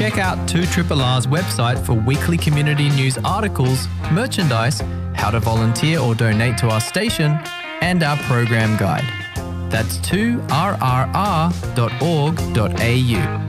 Check out 2RRR's website for weekly community news articles, merchandise, how to volunteer or donate to our station, and our program guide. That's 2rrr.org.au.